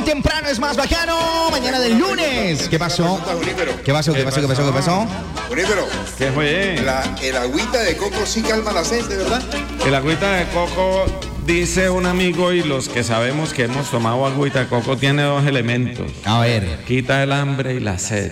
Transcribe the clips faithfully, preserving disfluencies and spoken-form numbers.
temprano es más bacano. Mañana del lunes. ¿Qué pasó? ¿Qué pasó? ¿Qué pasó? ¿Qué pasó? ¿Qué pasó? Junípero. ¿Qué fue? La, el agüita de coco sí calma la sed, ¿de verdad? El agüita de coco, dice un amigo, y los que sabemos que hemos tomado agüita de coco, tiene dos elementos. A ver. Quita el hambre y la sed.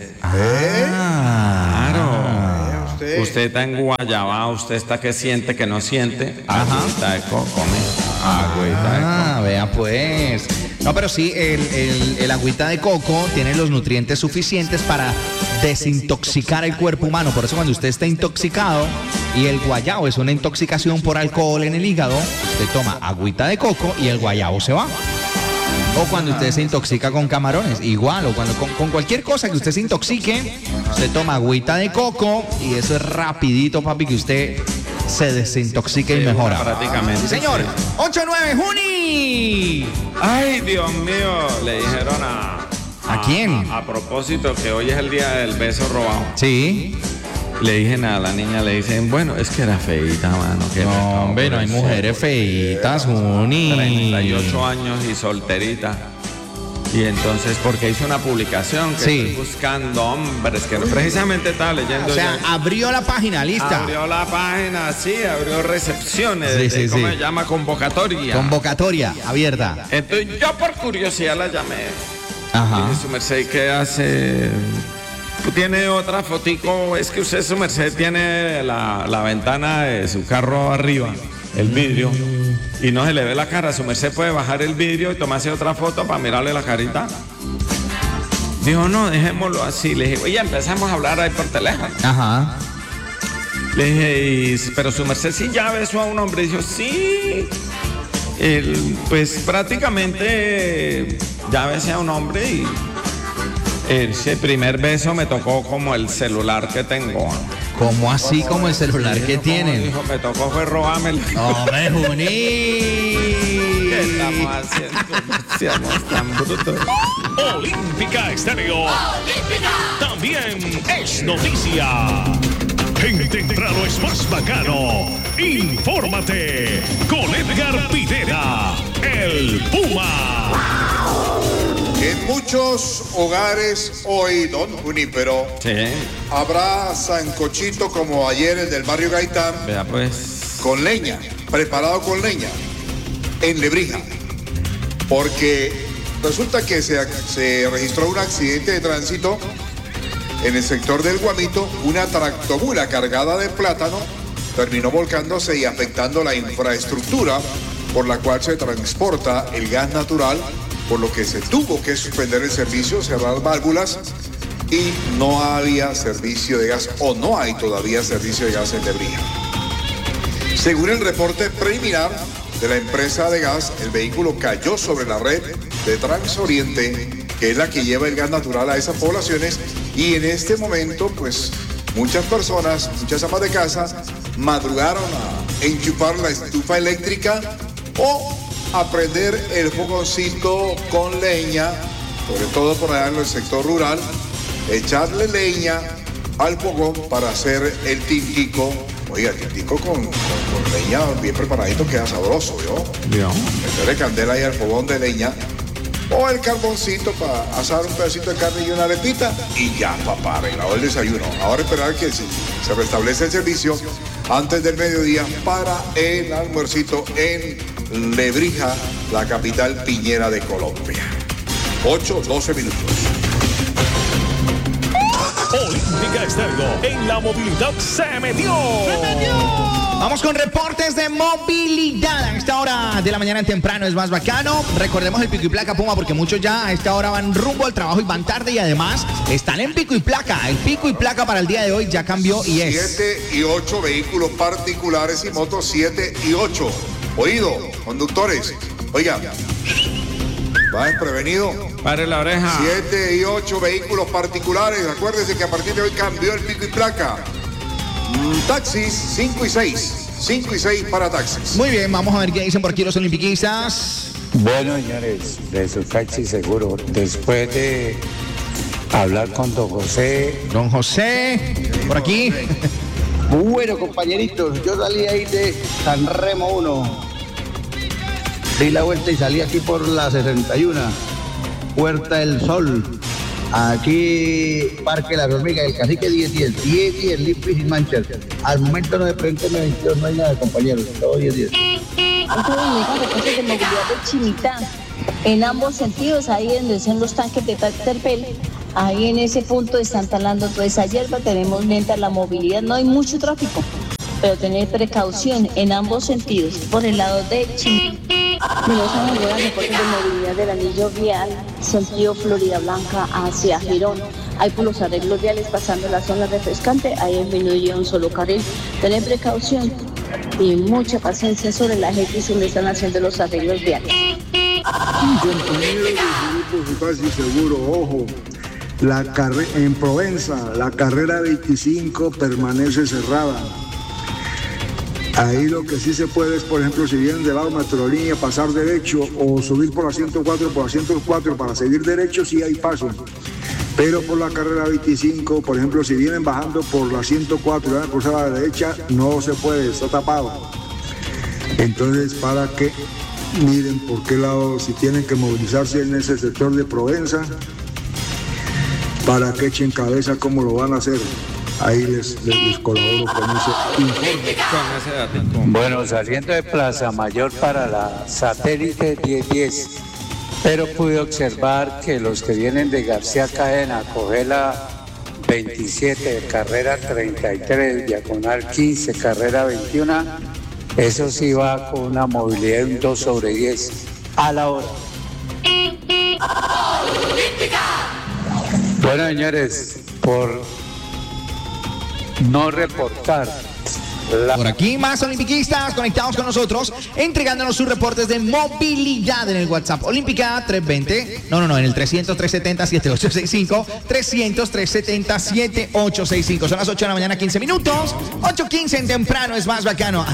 Ah. Claro. Usted. Usted está en Guayabá, usted está que siente, que no siente. Ajá. Agüita de coco, ¿no? Agüita de coco. Ah, vea pues. No, pero sí, el, el, el agüita de coco tiene los nutrientes suficientes para desintoxicar el cuerpo humano. Por eso cuando usted está intoxicado y el guayabo es una intoxicación por alcohol en el hígado, usted toma agüita de coco y el guayabo se va. O cuando usted se intoxica con camarones, igual, o cuando con, con cualquier cosa que usted se intoxique, usted toma agüita de coco y eso es rapidito, papi, que usted se desintoxique y mejora. Prácticamente. Sí, señor. ocho nueve, Juni. Ay, Dios mío, le dijeron a... ¿A quién? A, a propósito que hoy es el día del beso robado. Sí. Le dije a la niña, le dicen, bueno, es que era feita, mano. Que No, hombre, no hay mujeres feitas, Juni. treinta y ocho años y solterita. Y entonces, porque hizo una publicación que Sí. estoy buscando hombres, que precisamente estaba leyendo. O sea, yo. abrió la página, lista. Abrió la página, sí, abrió recepciones, Sí, de, sí, ¿cómo sí. se llama? Convocatoria. Convocatoria abierta. Entonces, yo por curiosidad la llamé. Ajá. Dije, su merced, ¿qué hace? Tiene otra fotico, es que usted, su merced, tiene la, la ventana de su carro arriba, el vidrio, y no se le ve la cara. Su merced puede bajar el vidrio y tomarse otra foto para mirarle la carita. Dijo, no, dejémoslo así. Le dije, oye, empezamos a hablar ahí por teléfono. Ajá. Le dije, y- pero su merced sí ya besó a un hombre. Dijo, sí. Él, pues prácticamente ya besé a un hombre y ese primer beso me tocó como el celular que tengo. ¿Cómo así como el celular que Como tienen? dijo, me tocó fue robarme el... ¡Hombre, Juni! ¿Qué estamos haciendo? Seamos tan brutos. Olímpica Estéreo. También es noticia. En temprano es más bacano. Infórmate con Edgar Pineda, el Puma. En muchos hogares hoy, don Junípero, Sí, habrá sancochito como ayer el del barrio Gaitán, vea pues. con leña, preparado con leña, en Lebrija. Porque resulta que se, se registró un accidente de tránsito en el sector del Guamito. Una tractomula cargada de plátano terminó volcándose y afectando la infraestructura por la cual se transporta el gas natural, por lo que se tuvo que suspender el servicio, cerrar válvulas, y no había servicio de gas, o no hay todavía servicio de gas en Lebrija. Según el reporte preliminar de la empresa de gas, el vehículo cayó sobre la red de Transoriente, que es la que lleva el gas natural a esas poblaciones, y en este momento, pues, muchas personas, muchas amas de casa, madrugaron a enchufar la estufa eléctrica o a prender el fogoncito con leña, sobre todo por allá en el sector rural, echarle leña al fogón para hacer el tintico. Oiga, el tintico con, con, con leña bien preparadito queda sabroso, ¿yo? Dios. Meterle candela ahí al fogón de leña, o el carboncito para asar un pedacito de carne y una arepita, y ya, papá, arreglado el desayuno. Ahora esperar que se, se restablece el servicio antes del mediodía para el almuercito en Lebrija, la capital piñera de Colombia. ocho, doce minutos. Olímpica Estéreo. En la movilidad se metió. Vamos con reportes de movilidad. A esta hora de la mañana en temprano es más bacano. Recordemos el pico y placa, Puma, porque muchos ya a esta hora van rumbo al trabajo y van tarde, y además están en pico y placa. El pico y placa para el día de hoy ya cambió y es siete y ocho vehículos particulares y motos, siete y ocho. Oído, conductores, oiga, va desprevenido. Pare la oreja. siete y ocho vehículos particulares. Acuérdense que a partir de hoy cambió el pico y placa. Mm, taxis cinco y seis. cinco y seis para taxis. Muy bien, vamos a ver qué dicen por aquí los olimpiquistas. Bueno, señores, de su taxi seguro, después de hablar con don José, Don José, por aquí. Bueno, compañeritos, yo salí ahí de San Remo uno, di la vuelta y salí aquí por la sesenta y uno. Puerta del Sol. Aquí, Parque La Hormiga, el Cacique diez diez. diez diez, limpio y sin manchas. Al momento no de frente no hay, no hay nada, compañeros. Todo diez diez. Antes de llegar a de movilidad de Chimitá, en ambos sentidos, ahí donde son los tanques de Terpel, ahí en ese punto están talando toda esa hierba, tenemos lenta la movilidad, no hay mucho tráfico, pero tener precaución en ambos sentidos, por el lado de Chimitá. Me los han llegado reportes de movilidad del anillo vial, sentido Florida Blanca hacia Girón. Ahí por los arreglos viales pasando la zona refrescante, ahí disminuye un solo carril. Tener precaución y mucha paciencia sobre la gente donde están haciendo los arreglos viales. Compañeros del grupo casi seguro, ojo, la carre- en Provenza, la carrera veinticinco permanece cerrada. Ahí lo que sí se puede es, por ejemplo, si vienen de lado Metrolínea, pasar derecho o subir por la ciento cuatro, por la ciento cuatro para seguir derecho, sí hay paso. Pero por la carrera veinticinco, por ejemplo, si vienen bajando por la ciento cuatro y van a cruzar a la derecha, no se puede, está tapado. Entonces, para que miren por qué lado, si tienen que movilizarse en ese sector de Provenza, para que echen cabeza cómo lo van a hacer. Ahí les, les, les colaboro con ese informe. Bueno, saliendo de Plaza Mayor para la satélite diez diez, pero pude observar que los que vienen de García Cadena, Cogela veintisiete, carrera treinta y tres, diagonal quince, carrera veintiuno, eso sí va con una movilidad de un dos sobre diez a la hora. Bueno, señores, por no reportar. La... Por aquí más olimpiquistas conectados con nosotros, entregándonos sus reportes de movilidad en el WhatsApp Olímpica trescientos veinte, no, no, no, en el trescientos, trescientos setenta, setenta y ocho sesenta y cinco, trescientos, trescientos setenta, setenta y ocho sesenta y cinco. Son las ocho de la mañana, quince minutos, ocho quince en temprano, es más bacano.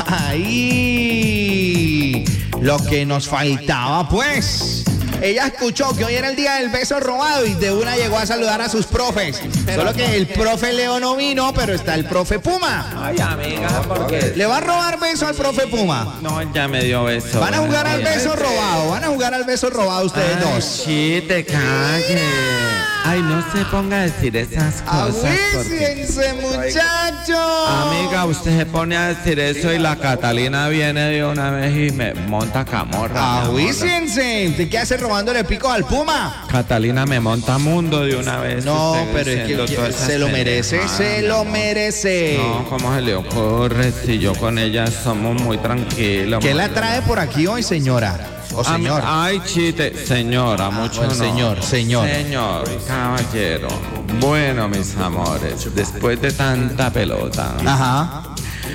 Ahí, lo que nos faltaba, pues. Ella escuchó que hoy era el día del beso robado y de una llegó a saludar a sus profes. Solo que el profe Leo no vino, pero está el profe Puma. Ay, amiga, ¿por qué? ¿Le va a robar beso al profe Puma? No, ya me dio beso. Van a jugar al beso robado, van a jugar al beso robado ustedes Ay, dos. Sí, te cague. Ay, no se ponga a decir esas cosas. Avísense, muchachos. Amiga, usted se pone a decir eso y la Catalina viene de una vez y me monta camorra. Avísense. ¿Usted qué hace robándole pico al Puma? Catalina me monta mundo de una vez. No, usted pero es diciendo que, todas que esas se lo merece, pendejadas, se mi lo amor. merece. No, ¿cómo se le ocurre? Si yo con ella somos muy tranquilos. ¿Qué muy la trae por aquí hoy, señora? O A mí- señor. Ay, chiste. Señora, mucho bueno, no. señor, señor. Señor, caballero. Bueno, mis amores, después de tanta pelota. Ajá.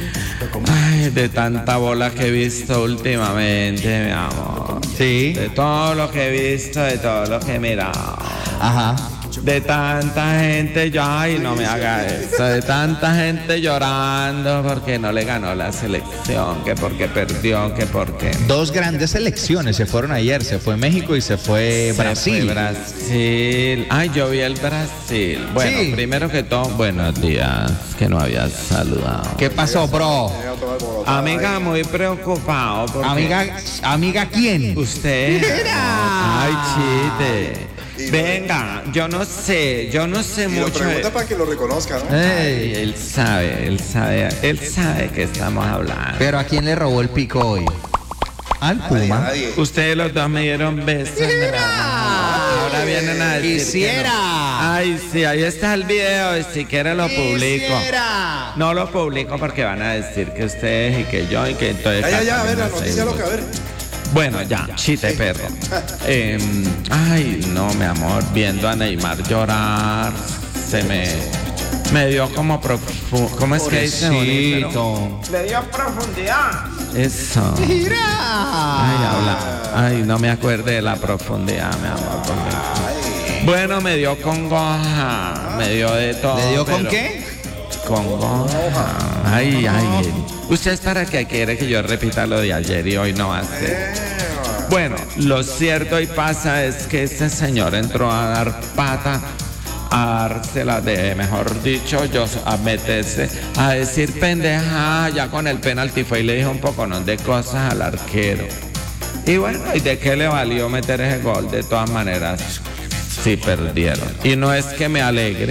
Ay, de tanta bola que he visto últimamente, mi amor. Sí. De todo lo que he visto, de todo lo que he mirado. Ajá. De tanta gente, yo, ay, no me haga eso. De tanta gente llorando porque no le ganó la selección, que porque perdió, que porque... Dos grandes selecciones se fueron ayer, se fue México y se fue Se Brasil. fue Brasil. Ay, yo vi el Brasil. Bueno, Sí. primero que todo, buenos días, que no había saludado. ¿Qué pasó, bro? Amiga, muy preocupado porque... Amiga, amiga, ¿quién? Usted... Mira. Ay, chiste. Venga, yo no sé, yo no sé Y lo mucho. pregunta para que lo reconozca, ¿no? Ay, él sabe, él sabe, él sabe que estamos hablando. Pero ¿a quién le robó el pico hoy? Al Puma. Nadie. Ustedes los dos me dieron besos. Ahora vienen a decir que Quisiera. no. Ay, sí, ahí está el video y si quiere lo publico. Quisiera. No lo publico porque van a decir que ustedes y que yo y que entonces... Ya, ya, ya, a ver, la Catalina noticia se- loca, a ver. Bueno, ya, chiste perro. Eh, ay, no, mi amor, viendo a Neymar llorar, se me, me dio como profu- ¿cómo es que dice? bonito? Pobrecito. Le dio profundidad. Eso. Mira. Ay, habla. Ay, no me acuerdo de la profundidad, mi amor. porque- Bueno, me dio congoja, me dio de todo. ¿Le dio con pero- qué? Congoja. Ay, ay. ¿Usted es para qué quiere que yo repita lo de ayer y hoy no hace? Bueno, lo cierto y pasa es que este señor entró a dar pata, a dársela de, mejor dicho, yo a meterse, a decir pendeja, ya con el penalti fue y le dijo un poco ¿no? de cosas al arquero. Y bueno, ¿y de qué le valió meter ese gol? De todas maneras, sí perdieron. Y no es que me alegre,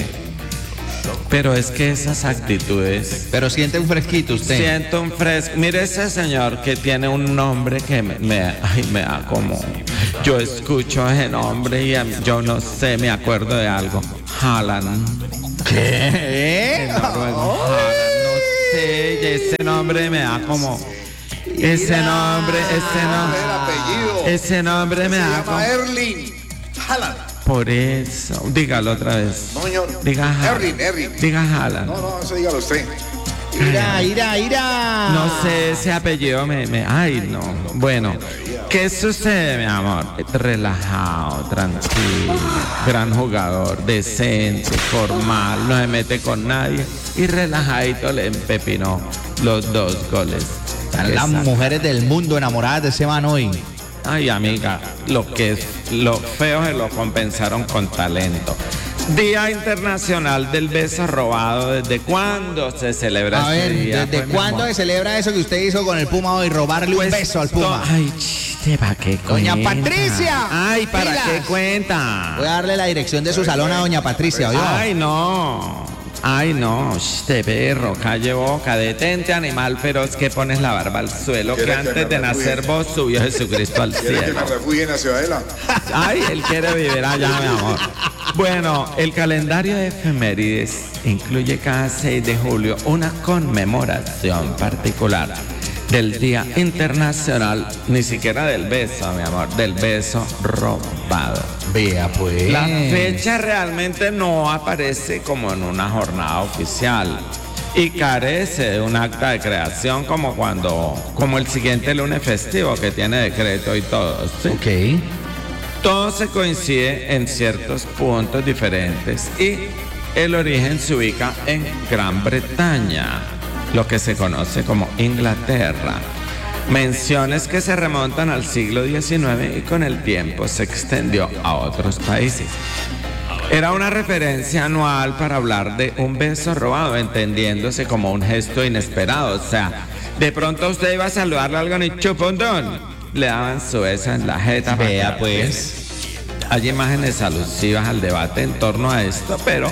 pero es que esas actitudes... Pero siente un fresquito usted. Siento un fresco. Mire ese señor que tiene un nombre que me, me, ay, me da como... Yo escucho ese nombre y yo no sé, me acuerdo de algo. Haaland. ¿Qué? El noruego, Haaland, no sé, y ese nombre me da como... Ese nombre, ese nombre... Ese nombre me da como... Erling Haaland. Por eso, dígalo otra vez. No, señor. Diga Haaland. Erling, Erling. Diga Haaland. No, no, eso dígalo usted. Ira, ira, ira. No sé, ese apellido me, me... Ay, no. Bueno, ¿qué sucede, mi amor? Relajado, tranquilo, gran jugador, decente, formal, no se mete con nadie y relajadito le empepinó los dos goles. Están las mujeres del mundo enamoradas de ese man hoy. Ay, amiga, lo que es lo feo se lo compensaron con talento. Día Internacional del Beso Robado. ¿Desde cuándo se celebra A este ver, día? ¿desde pues, mi cuándo amor? se celebra eso que usted hizo con el Puma hoy? Robarle Pues, un beso al Puma. Ay, chiste, ¿para qué Doña cuenta? Patricia, Ay, ¿para pilas. qué cuenta? Voy a darle la dirección de su salón a doña Patricia, ¿oyó? Ay, no. Ay, no, este perro, calle boca, detente animal, pero es que pones la barba al suelo, que ¿Quiere que antes me de nacer refugie? vos subió Jesucristo al ¿Quiere que cielo. me refugie en la ciudadela? Ay, él quiere vivir allá, mi amor. Bueno, el calendario de efemérides incluye cada seis de julio una conmemoración particular del Día Internacional, ni siquiera del beso, mi amor, del beso robado. Vea pues. La fecha realmente no aparece como en una jornada oficial y carece de un acta de creación como cuando, como el siguiente lunes festivo que tiene decreto y todo, ¿sí? Ok. Todo se coincide en ciertos puntos diferentes y el origen se ubica en Gran Bretaña, lo que se conoce como Inglaterra. Menciones que se remontan al siglo diecinueve y con el tiempo se extendió a otros países. Era una referencia anual para hablar de un beso robado, entendiéndose como un gesto inesperado. O sea, de pronto usted iba a saludarle a alguien y chupondón, le daban su beso en la jeta. Vea pues. Hay imágenes alusivas al debate en torno a esto, pero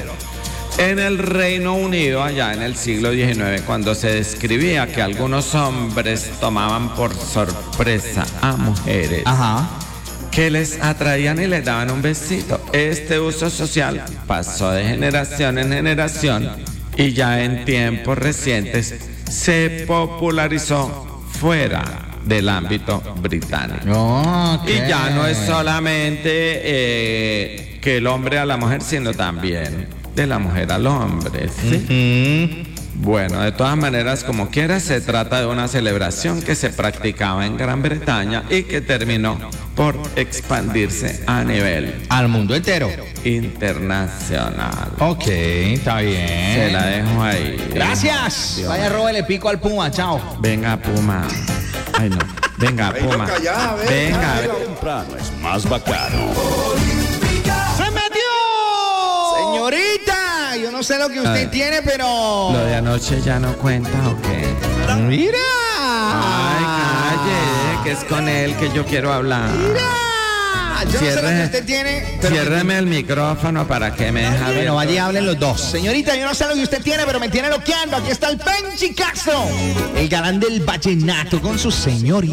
en el Reino Unido, allá en el siglo diecinueve, cuando se describía que algunos hombres tomaban por sorpresa a mujeres Ajá. que les atraían y les daban un besito, este uso social pasó de generación en generación y ya en tiempos recientes se popularizó fuera del ámbito británico. Ok. Y ya no es solamente eh, que el hombre a la mujer, sino también de la mujer al hombre, ¿sí? Mm. Bueno, de todas maneras, como quiera, se trata de una celebración que se practicaba en Gran Bretaña y que terminó por expandirse a nivel Al mundo entero. internacional. Ok, está bien. Se la dejo ahí. Gracias. Dios. Vaya, róbele pico al Puma. Chao. Venga, Puma. Ay, no. Venga, Ahí Puma. toca ya, a ver, Venga. ya, ve- Temprano es más bacano. ¡Se metió! Señorita, yo no sé lo que usted Ay. tiene, pero... ¿Lo de anoche ya no cuenta o qué? ¡Mira! Ay, calle, que es con él que yo quiero hablar. ¡Mira! Yo no sé lo Cierre- que usted tiene, pero... Ciérreme el micrófono para que me deje ver. Bueno, allí hablen los dos. Señorita, yo no sé lo que usted tiene, pero me tiene loqueando. Aquí está el Penchi Castro, el galán del vallenato con su señorita.